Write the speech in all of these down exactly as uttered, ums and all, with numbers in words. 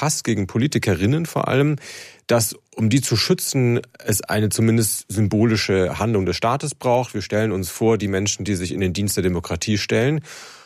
Hass gegen Politikerinnen vor allem, dass, um die zu schützen, es eine zumindest symbolische Handlung des Staates braucht. Wir stellen uns vor, die Menschen, die sich in den Dienst der Demokratie stellen.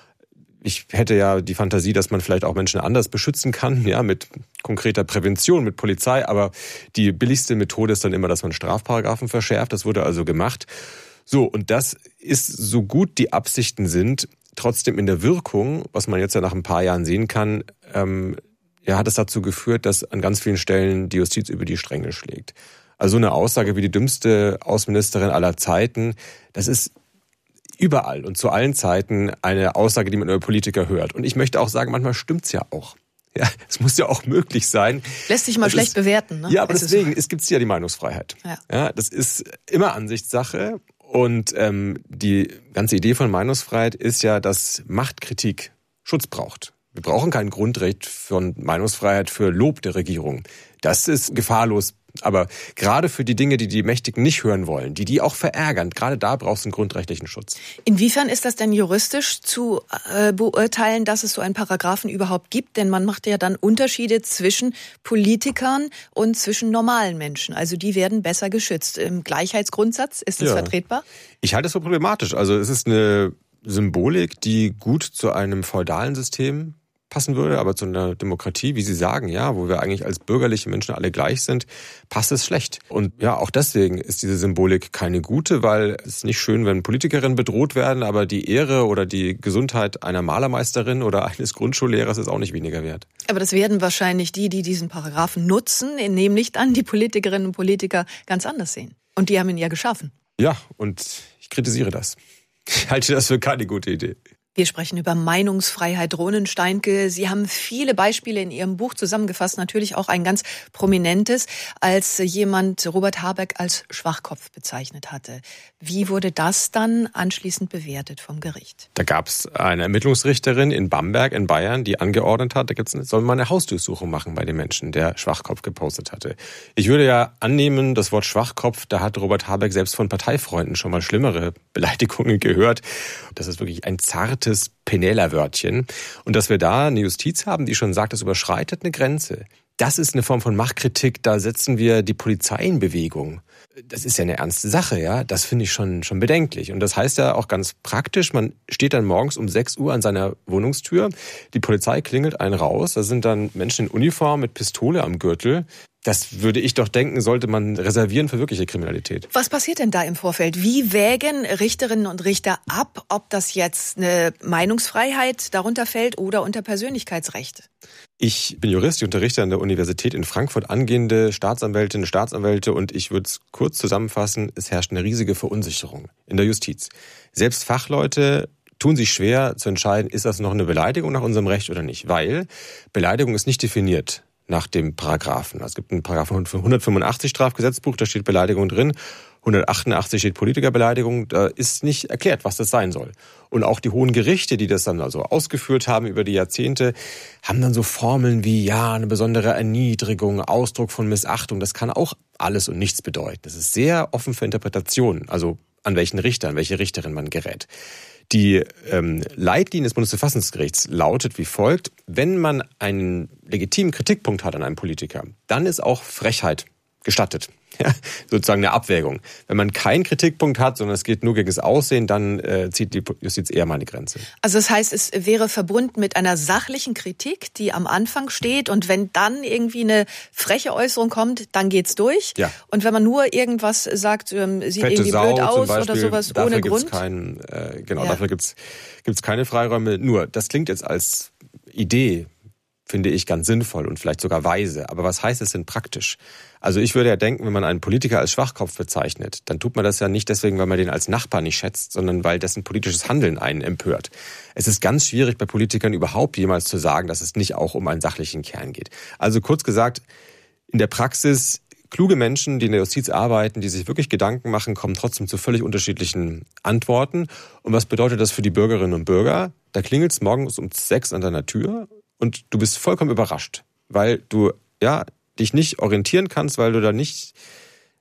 Ich hätte ja die Fantasie, dass man vielleicht auch Menschen anders beschützen kann, ja, mit konkreter Prävention, mit Polizei. Aber die billigste Methode ist dann immer, dass man Strafparagraphen verschärft. Das wurde also gemacht. So, und das ist, so gut die Absichten sind, trotzdem in der Wirkung, was man jetzt ja nach ein paar Jahren sehen kann, ähm, ja, hat es dazu geführt, dass an ganz vielen Stellen die Justiz über die Stränge schlägt. Also eine Aussage wie die dümmste Außenministerin aller Zeiten, das ist überall und zu allen Zeiten eine Aussage, die man über Politiker hört. Und ich möchte auch sagen, manchmal stimmt's ja auch. Ja, es muss ja auch möglich sein. Lässt sich mal das schlecht ist, bewerten, ne? Ja, aber es deswegen, ist, es gibt ja die Meinungsfreiheit. Ja. Ja, das ist immer Ansichtssache. Und ähm, die ganze Idee von Meinungsfreiheit ist ja, dass Machtkritik Schutz braucht. Wir brauchen kein Grundrecht von Meinungsfreiheit für Lob der Regierung. Das ist gefahrlos. Aber gerade für die Dinge, die die Mächtigen nicht hören wollen, die die auch verärgern, gerade da brauchst du einen grundrechtlichen Schutz. Inwiefern ist das denn juristisch zu äh, beurteilen, dass es so einen Paragraphen überhaupt gibt? Denn man macht ja dann Unterschiede zwischen Politikern und zwischen normalen Menschen. Also die werden besser geschützt. Im Gleichheitsgrundsatz, ist das Ja. vertretbar? Ich halte es für problematisch. Also es ist eine Symbolik, die gut zu einem feudalen System passen würde, aber zu einer Demokratie, wie Sie sagen, ja, wo wir eigentlich als bürgerliche Menschen alle gleich sind, passt es schlecht. Und ja, auch deswegen ist diese Symbolik keine gute, weil es ist nicht schön, wenn Politikerinnen bedroht werden, aber die Ehre oder die Gesundheit einer Malermeisterin oder eines Grundschullehrers ist auch nicht weniger wert. Aber das werden wahrscheinlich die, die diesen Paragraphen nutzen, nämlich dann die Politikerinnen und Politiker ganz anders sehen. Und die haben ihn ja geschaffen. Ja, und ich kritisiere das. Ich halte das für keine gute Idee. Wir sprechen über Meinungsfreiheit. Ronen Steinke, Sie haben viele Beispiele in Ihrem Buch zusammengefasst, natürlich auch ein ganz prominentes, als jemand Robert Habeck als Schwachkopf bezeichnet hatte. Wie wurde das dann anschließend bewertet vom Gericht? Da gab es eine Ermittlungsrichterin in Bamberg in Bayern, die angeordnet hat, da gibt's, soll man eine Hausdurchsuchung machen bei dem Menschen, der Schwachkopf gepostet hatte. Ich würde ja annehmen, das Wort Schwachkopf, da hat Robert Habeck selbst von Parteifreunden schon mal schlimmere Beleidigungen gehört. Das ist wirklich ein zartes Penela-Wörtchen. Und dass wir da eine Justiz haben, die schon sagt, das überschreitet eine Grenze. Das ist eine Form von Machtkritik, da setzen wir die Polizei in Bewegung. Das ist ja eine ernste Sache, ja. Das finde ich schon, schon bedenklich. Und das heißt ja auch ganz praktisch, man steht dann morgens um sechs Uhr an seiner Wohnungstür, die Polizei klingelt einen raus, da sind dann Menschen in Uniform mit Pistole am Gürtel. Das würde ich doch denken, sollte man reservieren für wirkliche Kriminalität. Was passiert denn da im Vorfeld? Wie wägen Richterinnen und Richter ab, ob das jetzt eine Meinungsfreiheit darunter fällt oder unter Persönlichkeitsrecht? Ich bin Jurist, ich unterrichte an der Universität in Frankfurt angehende Staatsanwältinnen, Staatsanwälte und ich würde es kurz zusammenfassen, es herrscht eine riesige Verunsicherung in der Justiz. Selbst Fachleute tun sich schwer zu entscheiden, ist das noch eine Beleidigung nach unserem Recht oder nicht, weil Beleidigung ist nicht definiert nach dem Paragraphen. Es gibt einen Paragraphen hundertfünfundachtzig Strafgesetzbuch, da steht Beleidigung drin. hundertachtundachtzig steht Politikerbeleidigung, da ist nicht erklärt, was das sein soll. Und auch die hohen Gerichte, die das dann also ausgeführt haben über die Jahrzehnte, haben dann so Formeln wie, ja, eine besondere Erniedrigung, Ausdruck von Missachtung. Das kann auch alles und nichts bedeuten. Das ist sehr offen für Interpretationen, also an welchen Richter, an welche Richterin man gerät. Die ähm, Leitlinie des Bundesverfassungsgerichts lautet wie folgt: Wenn man einen legitimen Kritikpunkt hat an einem Politiker, dann ist auch Frechheit gestattet. Ja, sozusagen eine Abwägung. Wenn man keinen Kritikpunkt hat, sondern es geht nur gegen das Aussehen, dann äh, zieht die Justiz eher mal eine Grenze. Also das heißt, es wäre verbunden mit einer sachlichen Kritik, die am Anfang steht, und wenn dann irgendwie eine freche Äußerung kommt, dann geht's durch. Ja. Und wenn man nur irgendwas sagt, ähm, sieht Fette irgendwie Sau blöd aus Beispiel, oder sowas dafür ohne gibt's Grund. Keinen, äh, genau, Ja. dafür gibt's gibt's keine Freiräume. Nur, das klingt jetzt als Idee, finde ich, ganz sinnvoll und vielleicht sogar weise. Aber was heißt es denn praktisch? Also ich würde ja denken, wenn man einen Politiker als Schwachkopf bezeichnet, dann tut man das ja nicht deswegen, weil man den als Nachbar nicht schätzt, sondern weil dessen politisches Handeln einen empört. Es ist ganz schwierig bei Politikern überhaupt jemals zu sagen, dass es nicht auch um einen sachlichen Kern geht. Also kurz gesagt, in der Praxis, kluge Menschen, die in der Justiz arbeiten, die sich wirklich Gedanken machen, kommen trotzdem zu völlig unterschiedlichen Antworten. Und was bedeutet das für die Bürgerinnen und Bürger? Da klingelt es morgens um sechs an deiner Tür und du bist vollkommen überrascht, weil du ja dich nicht orientieren kannst, weil du da nicht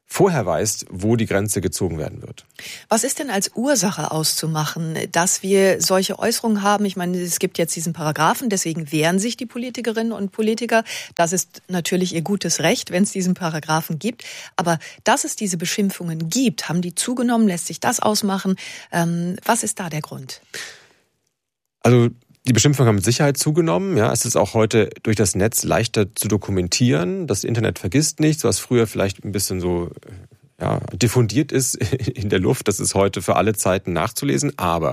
vorher weißt, wo die Grenze gezogen werden wird. Was ist denn als Ursache auszumachen, dass wir solche Äußerungen haben? Ich meine, es gibt jetzt diesen Paragraphen, deswegen wehren sich die Politikerinnen und Politiker. Das ist natürlich ihr gutes Recht, wenn es diesen Paragraphen gibt. Aber dass es diese Beschimpfungen gibt, haben die zugenommen? Lässt sich das ausmachen? Ähm, was ist da der Grund? Also die Beschimpfungen haben mit Sicherheit zugenommen. Ja, es ist auch heute durch das Netz leichter zu dokumentieren. Das Internet vergisst nichts, was früher vielleicht ein bisschen so ja, diffundiert ist in der Luft. Das ist heute für alle Zeiten nachzulesen. Aber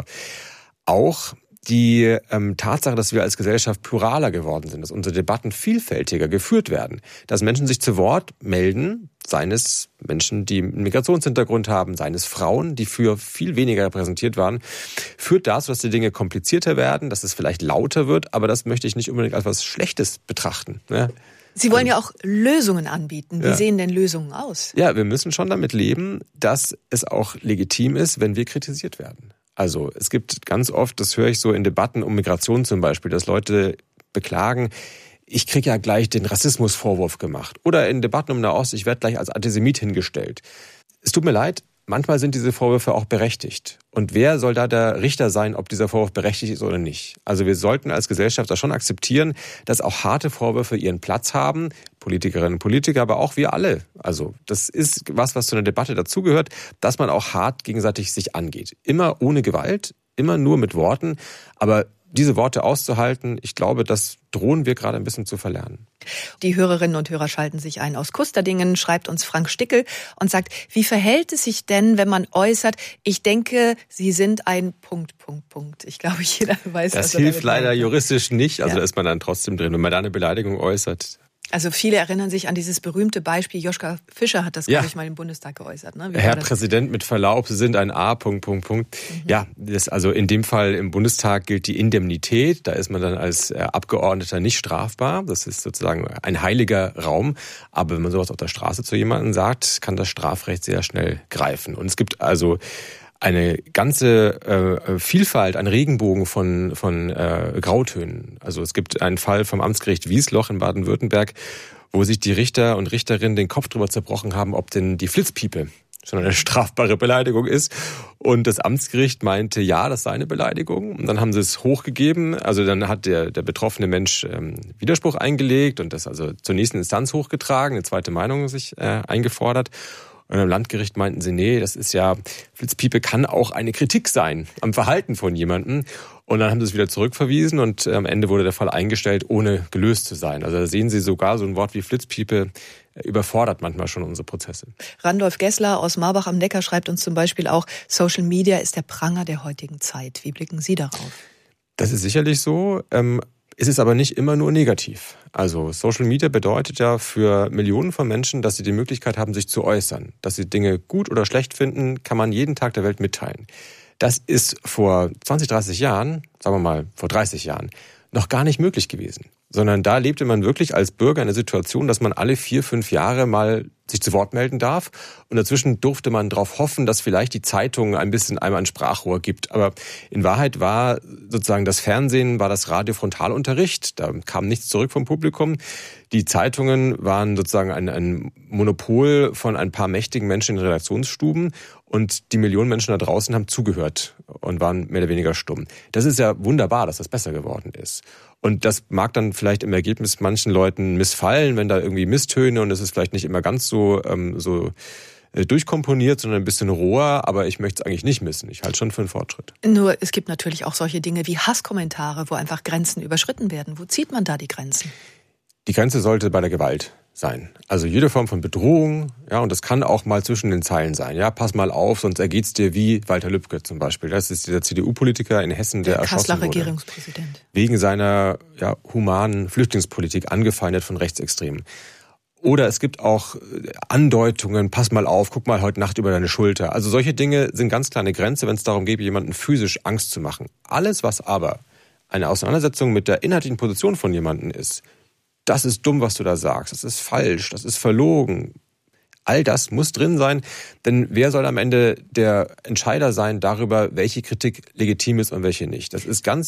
auch die ähm, Tatsache, dass wir als Gesellschaft pluraler geworden sind, dass unsere Debatten vielfältiger geführt werden, dass Menschen sich zu Wort melden, seien es Menschen, die einen Migrationshintergrund haben, seien es Frauen, die früher viel weniger repräsentiert waren, führt dazu, dass die Dinge komplizierter werden, dass es vielleicht lauter wird, aber das möchte ich nicht unbedingt als was Schlechtes betrachten. Ne? Sie wollen ja auch Lösungen anbieten. Wie ja. sehen denn Lösungen aus? Ja, wir müssen schon damit leben, dass es auch legitim ist, wenn wir kritisiert werden. Also es gibt ganz oft, das höre ich so in Debatten um Migration zum Beispiel, dass Leute beklagen, ich kriege ja gleich den Rassismusvorwurf gemacht. Oder in Debatten um Nahost, ich werde gleich als Antisemit hingestellt. Es tut mir leid, manchmal sind diese Vorwürfe auch berechtigt. Und wer soll da der Richter sein, ob dieser Vorwurf berechtigt ist oder nicht? Also wir sollten als Gesellschaft da schon akzeptieren, dass auch harte Vorwürfe ihren Platz haben. Politikerinnen und Politiker, aber auch wir alle. Also das ist was, was zu einer Debatte dazugehört, dass man auch hart gegenseitig sich angeht. Immer ohne Gewalt, immer nur mit Worten. Aber diese Worte auszuhalten, ich glaube, das drohen wir gerade ein bisschen zu verlernen. Die Hörerinnen und Hörer schalten sich ein. Aus Kusterdingen schreibt uns Frank Stickel und sagt, wie verhält es sich denn, wenn man äußert, ich denke, Sie sind ein Punkt, Punkt, Punkt. Ich glaube, jeder weiß, das was Das hilft leider meint. Juristisch nicht, also ja. da ist man dann trotzdem drin. Wenn man da eine Beleidigung äußert. Also viele erinnern sich an dieses berühmte Beispiel, Joschka Fischer hat das, ja. glaube ich, mal im Bundestag geäußert. Ne? Herr Präsident, mit Verlaub, Sie sind ein A, Punkt, Punkt, Punkt. Mhm. Ja, das, also in dem Fall im Bundestag gilt die Indemnität. Da ist man dann als Abgeordneter nicht strafbar. Das ist sozusagen ein heiliger Raum. Aber wenn man sowas auf der Straße zu jemandem sagt, kann das Strafrecht sehr schnell greifen. Und es gibt also eine ganze äh, Vielfalt, ein Regenbogen von, von äh, Grautönen. Also es gibt einen Fall vom Amtsgericht Wiesloch in Baden-Württemberg, wo sich die Richter und Richterinnen den Kopf drüber zerbrochen haben, ob denn die Flitzpiepe schon eine strafbare Beleidigung ist. Und das Amtsgericht meinte, ja, das sei eine Beleidigung. Und dann haben sie es hochgegeben. Also dann hat der, der betroffene Mensch ähm, Widerspruch eingelegt und das also zur nächsten Instanz hochgetragen, eine zweite Meinung sich äh, eingefordert. Und am Landgericht meinten sie, nee, das ist ja, Flitzpiepe kann auch eine Kritik sein am Verhalten von jemandem. Und dann haben sie es wieder zurückverwiesen und am Ende wurde der Fall eingestellt, ohne gelöst zu sein. Also da sehen Sie sogar so ein Wort wie Flitzpiepe überfordert manchmal schon unsere Prozesse. Randolph Gessler aus Marbach am Neckar schreibt uns zum Beispiel auch, Social Media ist der Pranger der heutigen Zeit. Wie blicken Sie darauf? Das ist sicherlich so. Ähm, Es ist aber nicht immer nur negativ. Also Social Media bedeutet ja für Millionen von Menschen, dass sie die Möglichkeit haben, sich zu äußern. Dass sie Dinge gut oder schlecht finden, kann man jeden Tag der Welt mitteilen. Das ist vor zwanzig, dreißig Jahren, sagen wir mal vor dreißig Jahren, noch gar nicht möglich gewesen. Sondern da lebte man wirklich als Bürger in der Situation, dass man alle vier, fünf Jahre mal sich zu Wort melden darf. Und dazwischen durfte man darauf hoffen, dass vielleicht die Zeitung ein bisschen einmal ein Sprachrohr gibt. Aber in Wahrheit war sozusagen das Fernsehen, war das Radio-Frontalunterricht. Da kam nichts zurück vom Publikum. Die Zeitungen waren sozusagen ein, ein Monopol von ein paar mächtigen Menschen in Redaktionsstuben. Und die Millionen Menschen da draußen haben zugehört und waren mehr oder weniger stumm. Das ist ja wunderbar, dass das besser geworden ist. Und das mag dann vielleicht im Ergebnis manchen Leuten missfallen, wenn da irgendwie Misstöne und es ist vielleicht nicht immer ganz so, ähm, so durchkomponiert, sondern ein bisschen roher, aber ich möchte es eigentlich nicht missen. Ich halte schon für einen Fortschritt. Nur es gibt natürlich auch solche Dinge wie Hasskommentare, wo einfach Grenzen überschritten werden. Wo zieht man da die Grenzen? Die Grenze sollte bei der Gewalt sein. Also jede Form von Bedrohung, ja, und das kann auch mal zwischen den Zeilen sein. Ja, pass mal auf, sonst ergeht's dir wie Walter Lübcke zum Beispiel. Das ist dieser C D U-Politiker in Hessen, der, der erschossen wurde. Regierungspräsident. Wegen seiner ja, humanen Flüchtlingspolitik, angefeindet von Rechtsextremen. Oder es gibt auch Andeutungen, pass mal auf, guck mal heute Nacht über deine Schulter. Also solche Dinge sind ganz klar eine Grenze, wenn es darum geht, jemanden physisch Angst zu machen. Alles, was aber eine Auseinandersetzung mit der inhaltlichen Position von jemandem ist, das ist dumm, was du da sagst, das ist falsch, das ist verlogen. All das muss drin sein, denn wer soll am Ende der Entscheider sein darüber, welche Kritik legitim ist und welche nicht? Das ist ganz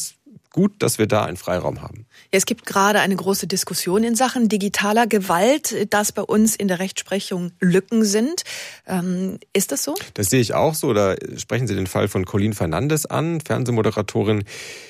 gut, dass wir da einen Freiraum haben. Ja, es gibt gerade eine große Diskussion in Sachen digitaler Gewalt, dass bei uns in der Rechtsprechung Lücken sind. Ähm, ist das so? Das sehe ich auch so. Da sprechen Sie den Fall von Colleen Fernandes an, Fernsehmoderatorin.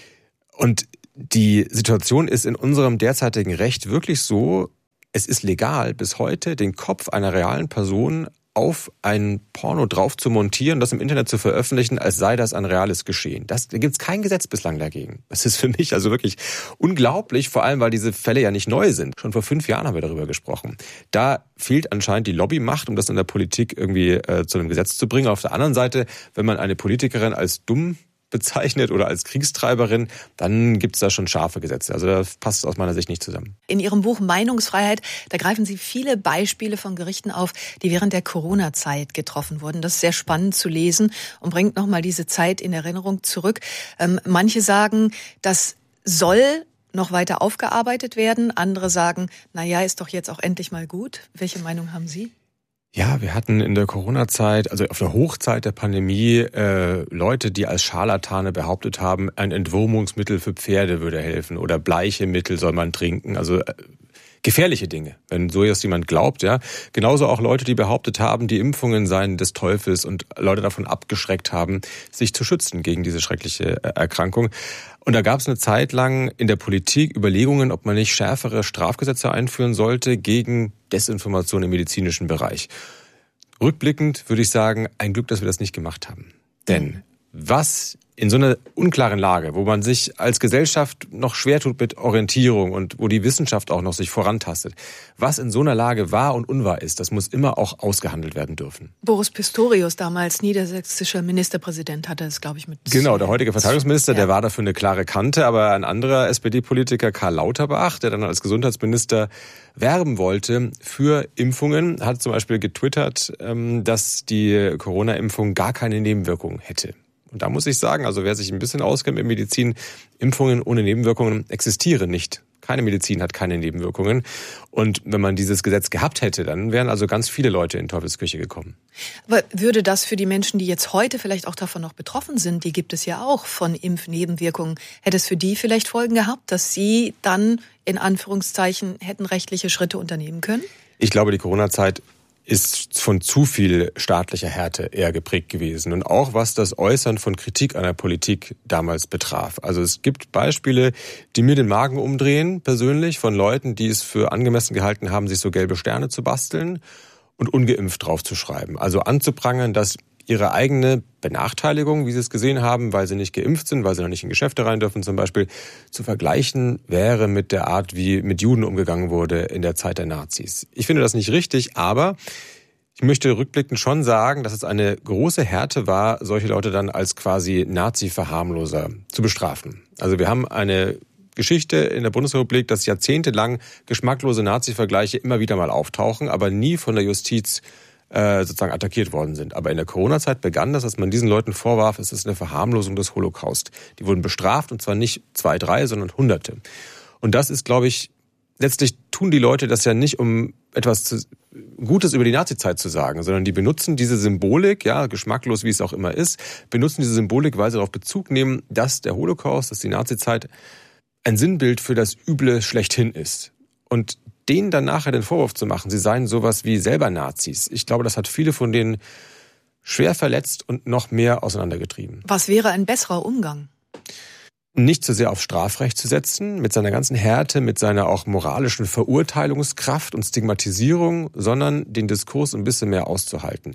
Und die Situation ist in unserem derzeitigen Recht wirklich so, es ist legal bis heute, den Kopf einer realen Person auf ein Porno drauf zu montieren, das im Internet zu veröffentlichen, als sei das ein reales Geschehen. Das, da gibt es kein Gesetz bislang dagegen. Das ist für mich also wirklich unglaublich, vor allem, weil diese Fälle ja nicht neu sind. Schon vor fünf Jahren haben wir darüber gesprochen. Da fehlt anscheinend die Lobbymacht, um das in der Politik irgendwie äh, zu einem Gesetz zu bringen. Auf der anderen Seite, wenn man eine Politikerin als dumm bezeichnet oder als Kriegstreiberin, dann gibt es da schon scharfe Gesetze. Also das passt aus meiner Sicht nicht zusammen. In Ihrem Buch Meinungsfreiheit, da greifen Sie viele Beispiele von Gerichten auf, die während der Corona-Zeit getroffen wurden. Das ist sehr spannend zu lesen und bringt nochmal diese Zeit in Erinnerung zurück. Ähm, manche sagen, das soll noch weiter aufgearbeitet werden. Andere sagen, na ja, ist doch jetzt auch endlich mal gut. Welche Meinung haben Sie? Ja, wir hatten in der Corona-Zeit, also auf der Hochzeit der Pandemie, äh, Leute, die als Scharlatane behauptet haben, ein Entwurmungsmittel für Pferde würde helfen oder Bleichemittel soll man trinken. Also äh, gefährliche Dinge, wenn so jetzt jemand glaubt, ja. Genauso auch Leute, die behauptet haben, die Impfungen seien des Teufels und Leute davon abgeschreckt haben, sich zu schützen gegen diese schreckliche Erkrankung. Und da gab es eine Zeit lang in der Politik Überlegungen, ob man nicht schärfere Strafgesetze einführen sollte gegen Desinformation im medizinischen Bereich. Rückblickend würde ich sagen, ein Glück, dass wir das nicht gemacht haben. Denn was in so einer unklaren Lage, wo man sich als Gesellschaft noch schwer tut mit Orientierung und wo die Wissenschaft auch noch sich vorantastet, was in so einer Lage wahr und unwahr ist, das muss immer auch ausgehandelt werden dürfen. Boris Pistorius, damals niedersächsischer Ministerpräsident, hatte es, glaube ich, mit... Genau, der heutige Verteidigungsminister, ja. Der war dafür eine klare Kante, aber ein anderer S P D-Politiker, Karl Lauterbach, der dann als Gesundheitsminister werben wollte für Impfungen, hat zum Beispiel getwittert, dass die Corona-Impfung gar keine Nebenwirkungen hätte. Und da muss ich sagen, also wer sich ein bisschen auskennt mit Medizin, Impfungen ohne Nebenwirkungen existieren nicht. Keine Medizin hat keine Nebenwirkungen. Und wenn man dieses Gesetz gehabt hätte, dann wären also ganz viele Leute in Teufelsküche gekommen. Aber würde das für die Menschen, die jetzt heute vielleicht auch davon noch betroffen sind, die gibt es ja auch von Impfnebenwirkungen, hätte es für die vielleicht Folgen gehabt, dass sie dann in Anführungszeichen hätten rechtliche Schritte unternehmen können? Ich glaube, die Corona-Zeit ist von zu viel staatlicher Härte eher geprägt gewesen. Und auch was das Äußern von Kritik an der Politik damals betraf. Also es gibt Beispiele, die mir den Magen umdrehen, persönlich, von Leuten, die es für angemessen gehalten haben, sich so gelbe Sterne zu basteln und ungeimpft draufzuschreiben. Also anzuprangern, dass ihre eigene Benachteiligung, wie sie es gesehen haben, weil sie nicht geimpft sind, weil sie noch nicht in Geschäfte rein dürfen zum Beispiel, zu vergleichen wäre mit der Art, wie mit Juden umgegangen wurde in der Zeit der Nazis. Ich finde das nicht richtig, aber ich möchte rückblickend schon sagen, dass es eine große Härte war, solche Leute dann als quasi Nazi-Verharmloser zu bestrafen. Also wir haben eine Geschichte in der Bundesrepublik, dass jahrzehntelang geschmacklose Nazi-Vergleiche immer wieder mal auftauchen, aber nie von der Justiz sozusagen attackiert worden sind. Aber in der Corona-Zeit begann das, dass man diesen Leuten vorwarf, es ist eine Verharmlosung des Holocaust. Die wurden bestraft und zwar nicht zwei, drei, sondern Hunderte. Und das ist, glaube ich, letztlich tun die Leute das ja nicht, um etwas zu, Gutes über die Nazi-Zeit zu sagen, sondern die benutzen diese Symbolik, ja, geschmacklos wie es auch immer ist, benutzen diese Symbolik, weil sie darauf Bezug nehmen, dass der Holocaust, dass die Nazi-Zeit ein Sinnbild für das Üble schlechthin ist. Und denen dann nachher den Vorwurf zu machen, sie seien sowas wie selber Nazis. Ich glaube, das hat viele von denen schwer verletzt und noch mehr auseinandergetrieben. Was wäre ein besserer Umgang? Nicht zu sehr auf Strafrecht zu setzen, mit seiner ganzen Härte, mit seiner auch moralischen Verurteilungskraft und Stigmatisierung, sondern den Diskurs ein bisschen mehr auszuhalten.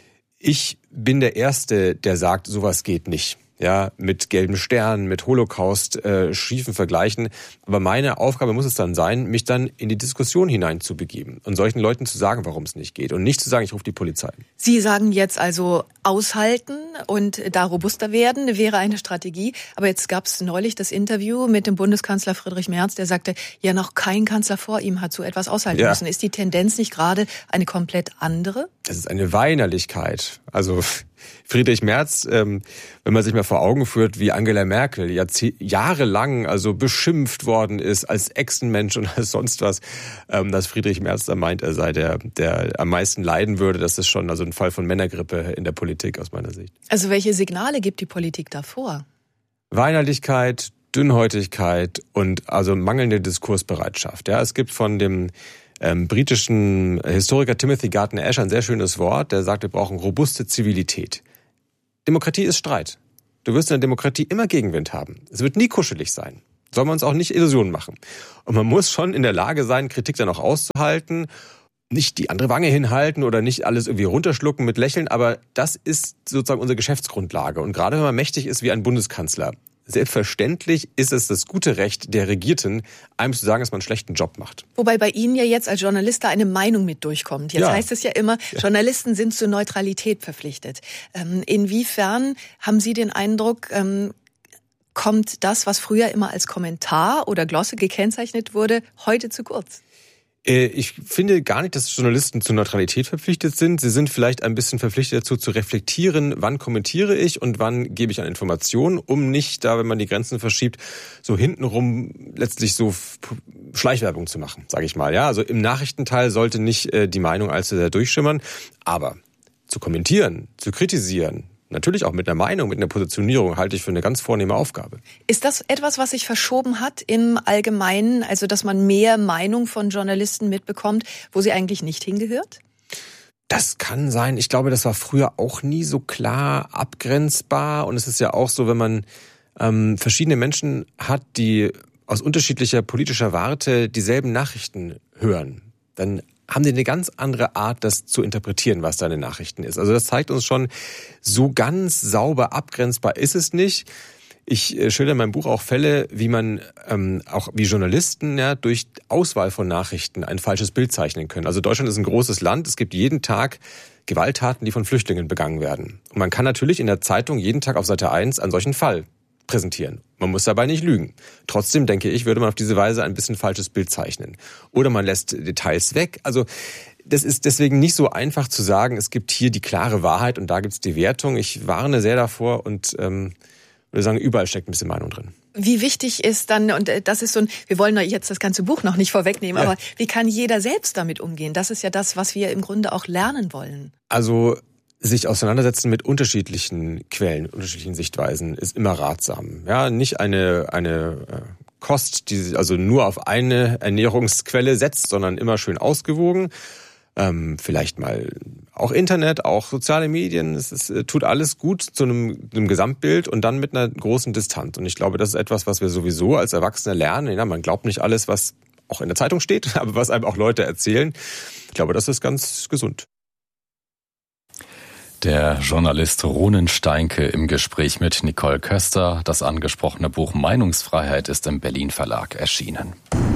Ich bin der Erste, der sagt, sowas geht nicht. Ja, mit gelben Sternen, mit Holocaust, äh, schiefen Vergleichen. Aber meine Aufgabe muss es dann sein, mich dann in die Diskussion hineinzubegeben und solchen Leuten zu sagen, warum es nicht geht und nicht zu sagen, ich rufe die Polizei. Sie sagen jetzt also aushalten und da robuster werden, wäre eine Strategie. Aber jetzt gab es neulich das Interview mit dem Bundeskanzler Friedrich Merz, der sagte, ja, noch kein Kanzler vor ihm hat so etwas aushalten ja. müssen. Ist die Tendenz nicht gerade eine komplett andere? Das ist eine Weinerlichkeit. Also Friedrich Merz, ähm, wenn man sich mal vor Augen führt, wie Angela Merkel Jahrzeh- jahrelang also beschimpft worden ist als Echsenmensch und als sonst was, ähm, dass Friedrich Merz da meint, er sei der, der am meisten leiden würde, das ist schon also ein Fall von Männergrippe in der Politik aus meiner Sicht. Also welche Signale gibt die Politik da vor? Weinerlichkeit, Dünnhäutigkeit und also mangelnde Diskursbereitschaft. Ja, es gibt von dem ähm, britischen Historiker Timothy Gardner-Ash ein sehr schönes Wort, der sagt, wir brauchen robuste Zivilität. Demokratie ist Streit. Du wirst in der Demokratie immer Gegenwind haben. Es wird nie kuschelig sein. Sollen wir uns auch nicht Illusionen machen. Und man muss schon in der Lage sein, Kritik dann auch auszuhalten, nicht die andere Wange hinhalten oder nicht alles irgendwie runterschlucken mit Lächeln, aber das ist sozusagen unsere Geschäftsgrundlage. Und gerade wenn man mächtig ist wie ein Bundeskanzler, selbstverständlich ist es das gute Recht der Regierten, einem zu sagen, dass man einen schlechten Job macht. Wobei bei Ihnen ja jetzt als Journalist da eine Meinung mit durchkommt. Jetzt ja. heißt es ja immer, Journalisten sind zur Neutralität verpflichtet. Ähm, inwiefern haben Sie den Eindruck, ähm, kommt das, was früher immer als Kommentar oder Glosse gekennzeichnet wurde, heute zu kurz? Ich finde gar nicht, dass Journalisten zur Neutralität verpflichtet sind. Sie sind vielleicht ein bisschen verpflichtet dazu, zu reflektieren, wann kommentiere ich und wann gebe ich an Informationen, um nicht da, wenn man die Grenzen verschiebt, so hintenrum letztlich so Schleichwerbung zu machen, sage ich mal. Ja, also im Nachrichtenteil sollte nicht die Meinung allzu sehr durchschimmern, aber zu kommentieren, zu kritisieren, natürlich auch mit einer Meinung, mit einer Positionierung halte ich für eine ganz vornehme Aufgabe. Ist das etwas, was sich verschoben hat im Allgemeinen, also dass man mehr Meinung von Journalisten mitbekommt, wo sie eigentlich nicht hingehört? Das kann sein. Ich glaube, das war früher auch nie so klar abgrenzbar. Und es ist ja auch so, wenn man ähm, verschiedene Menschen hat, die aus unterschiedlicher politischer Warte dieselben Nachrichten hören, dann haben die eine ganz andere Art, das zu interpretieren, was da in den Nachrichten ist. Also das zeigt uns schon, so ganz sauber abgrenzbar ist es nicht. Ich schildere in meinem Buch auch Fälle, wie man ähm, auch wie Journalisten ja durch Auswahl von Nachrichten ein falsches Bild zeichnen können. Also Deutschland ist ein großes Land. Es gibt jeden Tag Gewalttaten, die von Flüchtlingen begangen werden. Und man kann natürlich in der Zeitung jeden Tag auf Seite eins einen solchen Fall präsentieren. Man muss dabei nicht lügen. Trotzdem, denke ich, würde man auf diese Weise ein bisschen falsches Bild zeichnen. Oder man lässt Details weg. Also das ist deswegen nicht so einfach zu sagen, es gibt hier die klare Wahrheit und da gibt es die Wertung. Ich warne sehr davor und ähm, würde sagen, überall steckt ein bisschen Meinung drin. Wie wichtig ist dann, und das ist so ein, wir wollen jetzt das ganze Buch noch nicht vorwegnehmen, ja. aber wie kann jeder selbst damit umgehen? Das ist ja das, was wir im Grunde auch lernen wollen. Also sich auseinandersetzen mit unterschiedlichen Quellen, unterschiedlichen Sichtweisen ist immer ratsam. Ja, nicht eine eine Kost, die also nur auf eine Ernährungsquelle setzt, sondern immer schön ausgewogen. Ähm, vielleicht mal auch Internet, auch soziale Medien. Es ist, tut alles gut zu einem, einem Gesamtbild und dann mit einer großen Distanz. Und ich glaube, das ist etwas, was wir sowieso als Erwachsene lernen. Ja, man glaubt nicht alles, was auch in der Zeitung steht, aber was einem auch Leute erzählen. Ich glaube, das ist ganz gesund. Der Journalist Ronen Steinke im Gespräch mit Nicole Köster. Das angesprochene Buch Meinungsfreiheit ist im Berlin Verlag erschienen.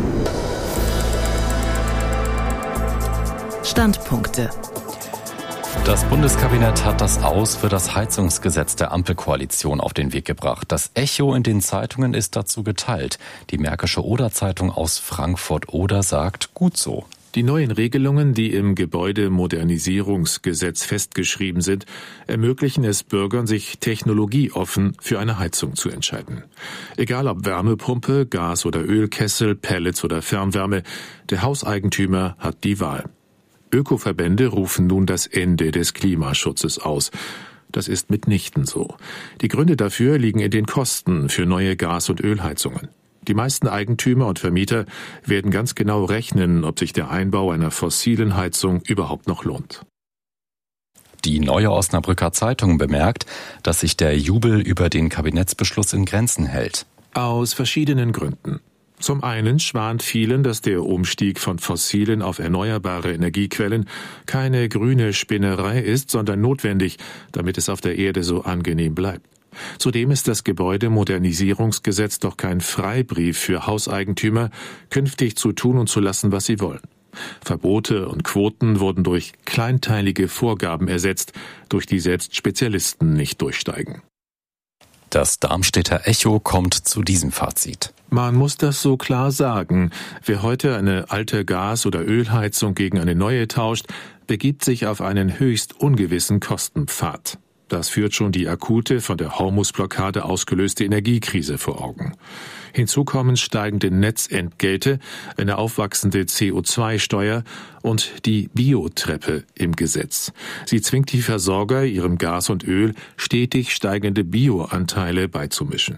Standpunkte. Das Bundeskabinett hat das Aus für das Heizungsgesetz der Ampelkoalition auf den Weg gebracht. Das Echo in den Zeitungen ist dazu geteilt. Die Märkische Oder-Zeitung aus Frankfurt-Oder sagt, gut so. Die neuen Regelungen, die im Gebäudemodernisierungsgesetz festgeschrieben sind, ermöglichen es Bürgern, sich technologieoffen für eine Heizung zu entscheiden. Egal ob Wärmepumpe, Gas- oder Ölkessel, Pellets oder Fernwärme, der Hauseigentümer hat die Wahl. Ökoverbände rufen nun das Ende des Klimaschutzes aus. Das ist mitnichten so. Die Gründe dafür liegen in den Kosten für neue Gas- und Ölheizungen. Die meisten Eigentümer und Vermieter werden ganz genau rechnen, ob sich der Einbau einer fossilen Heizung überhaupt noch lohnt. Die Neue Osnabrücker Zeitung bemerkt, dass sich der Jubel über den Kabinettsbeschluss in Grenzen hält. Aus verschiedenen Gründen. Zum einen schwant vielen, dass der Umstieg von fossilen auf erneuerbare Energiequellen keine grüne Spinnerei ist, sondern notwendig, damit es auf der Erde so angenehm bleibt. Zudem ist das Gebäudemodernisierungsgesetz doch kein Freibrief für Hauseigentümer, künftig zu tun und zu lassen, was sie wollen. Verbote und Quoten wurden durch kleinteilige Vorgaben ersetzt, durch die selbst Spezialisten nicht durchsteigen. Das Darmstädter Echo kommt zu diesem Fazit. Man muss das so klar sagen. Wer heute eine alte Gas- oder Ölheizung gegen eine neue tauscht, begibt sich auf einen höchst ungewissen Kostenpfad. Das führt schon die akute, von der Hormuzblockade ausgelöste Energiekrise vor Augen. Hinzu kommen steigende Netzentgelte, eine aufwachsende C O zwei Steuer und die Biotreppe im Gesetz. Sie zwingt die Versorger, ihrem Gas und Öl stetig steigende Bioanteile beizumischen.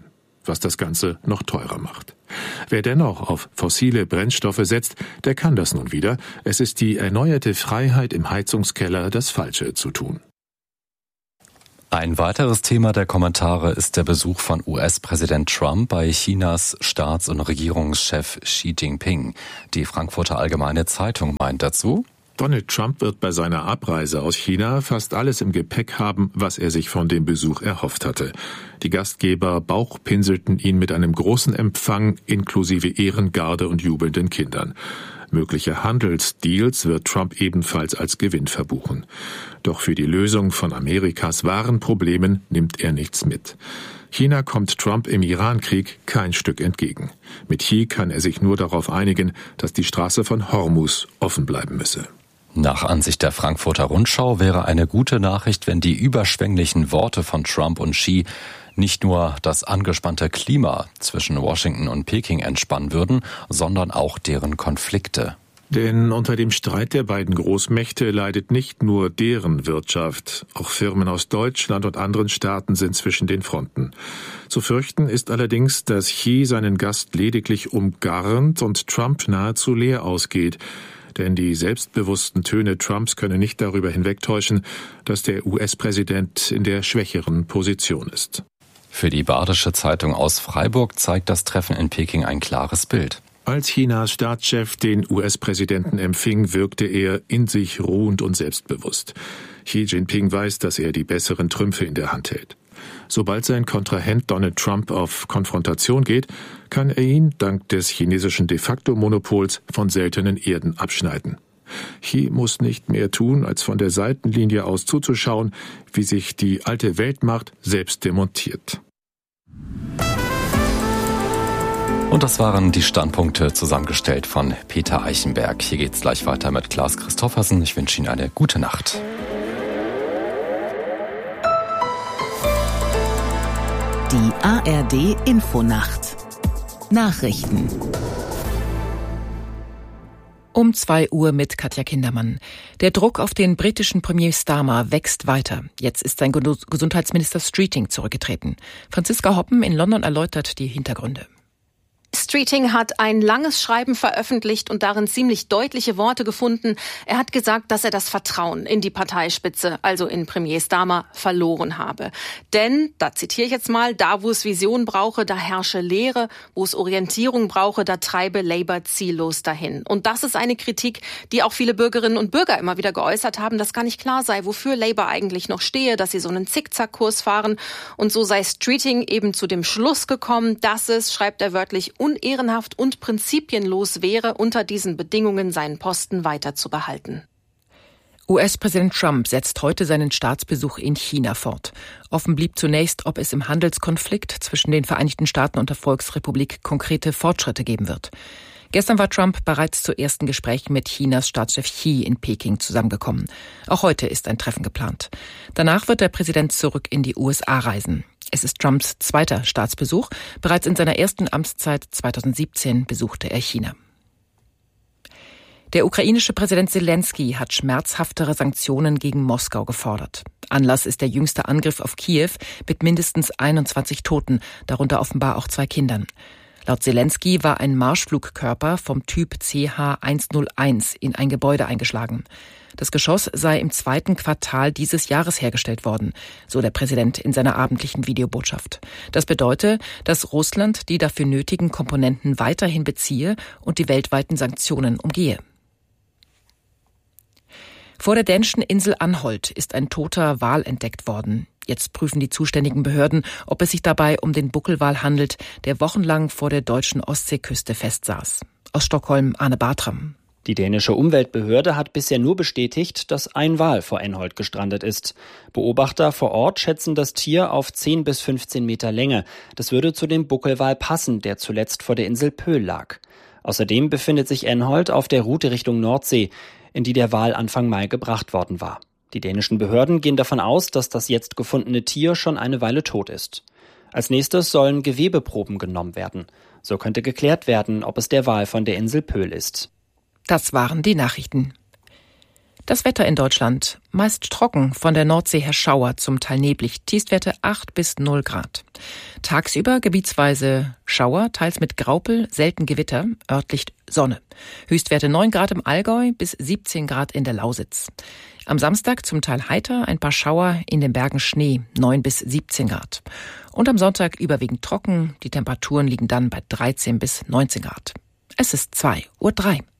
was das Ganze noch teurer macht. Wer dennoch auf fossile Brennstoffe setzt, der kann das nun wieder. Es ist die erneuerte Freiheit im Heizungskeller, das Falsche zu tun. Ein weiteres Thema der Kommentare ist der Besuch von U S-Präsident Trump bei Chinas Staats- und Regierungschef Xi Jinping. Die Frankfurter Allgemeine Zeitung meint dazu: Donald Trump wird bei seiner Abreise aus China fast alles im Gepäck haben, was er sich von dem Besuch erhofft hatte. Die Gastgeber bauchpinselten ihn mit einem großen Empfang inklusive Ehrengarde und jubelnden Kindern. Mögliche Handelsdeals wird Trump ebenfalls als Gewinn verbuchen. Doch für die Lösung von Amerikas wahren Problemen nimmt er nichts mit. China kommt Trump im Iran-Krieg kein Stück entgegen. Mit Xi kann er sich nur darauf einigen, dass die Straße von Hormuz offen bleiben müsse. Nach Ansicht der Frankfurter Rundschau wäre eine gute Nachricht, wenn die überschwänglichen Worte von Trump und Xi nicht nur das angespannte Klima zwischen Washington und Peking entspannen würden, sondern auch deren Konflikte. Denn unter dem Streit der beiden Großmächte leidet nicht nur deren Wirtschaft. Auch Firmen aus Deutschland und anderen Staaten sind zwischen den Fronten. Zu fürchten ist allerdings, dass Xi seinen Gast lediglich umgarnt und Trump nahezu leer ausgeht. Denn die selbstbewussten Töne Trumps können nicht darüber hinwegtäuschen, dass der U S-Präsident in der schwächeren Position ist. Für die Badische Zeitung aus Freiburg zeigt das Treffen in Peking ein klares Bild. Als Chinas Staatschef den U S-Präsidenten empfing, wirkte er in sich ruhend und selbstbewusst. Xi Jinping weiß, dass er die besseren Trümpfe in der Hand hält. Sobald sein Kontrahent Donald Trump auf Konfrontation geht, kann er ihn dank des chinesischen de facto Monopols von seltenen Erden abschneiden. Xi muss nicht mehr tun, als von der Seitenlinie aus zuzuschauen, wie sich die alte Weltmacht selbst demontiert. Und das waren die Standpunkte, zusammengestellt von Peter Eichenberg. Hier geht's gleich weiter mit Klaas Christoffersen. Ich wünsche Ihnen eine gute Nacht. Die A R D Infonacht. Nachrichten. Um zwei Uhr mit Katja Kindermann. Der Druck auf den britischen Premier Starmer wächst weiter. Jetzt ist sein Gesundheitsminister Streeting zurückgetreten. Franziska Hoppen in London erläutert die Hintergründe. Streeting hat ein langes Schreiben veröffentlicht und darin ziemlich deutliche Worte gefunden. Er hat gesagt, dass er das Vertrauen in die Parteispitze, also in Premier Starmer, verloren habe. Denn, da zitiere ich jetzt mal, da wo es Vision brauche, da herrsche Leere, wo es Orientierung brauche, da treibe Labour ziellos dahin. Und das ist eine Kritik, die auch viele Bürgerinnen und Bürger immer wieder geäußert haben, dass gar nicht klar sei, wofür Labour eigentlich noch stehe, dass sie so einen Zickzackkurs fahren. Und so sei Streeting eben zu dem Schluss gekommen, dass es, schreibt er wörtlich, unehrenhaft und prinzipienlos wäre, unter diesen Bedingungen seinen Posten weiter zu behalten. U S-Präsident Trump setzt heute seinen Staatsbesuch in China fort. Offen blieb zunächst, ob es im Handelskonflikt zwischen den Vereinigten Staaten und der Volksrepublik konkrete Fortschritte geben wird. Gestern war Trump bereits zu ersten Gesprächen mit Chinas Staatschef Xi in Peking zusammengekommen. Auch heute ist ein Treffen geplant. Danach wird der Präsident zurück in die U S A reisen. Es ist Trumps zweiter Staatsbesuch. Bereits in seiner ersten Amtszeit zweitausendsiebzehn besuchte er China. Der ukrainische Präsident Zelensky hat schmerzhaftere Sanktionen gegen Moskau gefordert. Anlass ist der jüngste Angriff auf Kiew mit mindestens einundzwanzig Toten, darunter offenbar auch zwei Kindern. Laut Zelensky war ein Marschflugkörper vom Typ C H hunderteins in ein Gebäude eingeschlagen. Das Geschoss sei im zweiten Quartal dieses Jahres hergestellt worden, so der Präsident in seiner abendlichen Videobotschaft. Das bedeutet, dass Russland die dafür nötigen Komponenten weiterhin beziehe und die weltweiten Sanktionen umgehe. Vor der dänischen Insel Anholt ist ein toter Wal entdeckt worden. Jetzt prüfen die zuständigen Behörden, ob es sich dabei um den Buckelwal handelt, der wochenlang vor der deutschen Ostseeküste festsaß. Aus Stockholm, Arne Bartram. Die dänische Umweltbehörde hat bisher nur bestätigt, dass ein Wal vor Anholt gestrandet ist. Beobachter vor Ort schätzen das Tier auf zehn bis fünfzehn Meter Länge. Das würde zu dem Buckelwal passen, der zuletzt vor der Insel Pöhl lag. Außerdem befindet sich Anholt auf der Route Richtung Nordsee, in die der Wal Anfang Mai gebracht worden war. Die dänischen Behörden gehen davon aus, dass das jetzt gefundene Tier schon eine Weile tot ist. Als nächstes sollen Gewebeproben genommen werden. So könnte geklärt werden, ob es der Wal von der Insel Pöhl ist. Das waren die Nachrichten. Das Wetter in Deutschland. Meist trocken, von der Nordsee her Schauer, zum Teil neblig. Tiefstwerte acht bis null Grad. Tagsüber gebietsweise Schauer, teils mit Graupel, selten Gewitter, örtlich Sonne. Höchstwerte neun Grad im Allgäu bis siebzehn Grad in der Lausitz. Am Samstag zum Teil heiter, ein paar Schauer, in den Bergen Schnee, neun bis siebzehn Grad. Und am Sonntag überwiegend trocken, die Temperaturen liegen dann bei dreizehn bis neunzehn Grad. Es ist zwei Uhr drei.